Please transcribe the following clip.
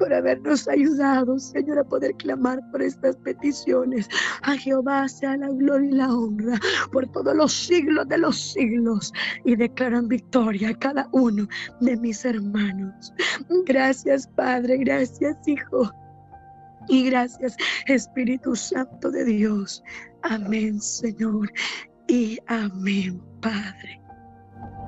por habernos ayudado, Señor, a poder clamar por estas peticiones. A Jehová sea la gloria y la honra por todos los siglos de los siglos. Y declaran victoria a cada uno de mis hermanos. Gracias, Padre, gracias, Hijo. Y gracias, Espíritu Santo de Dios. Amén, Señor. Y amén, Padre.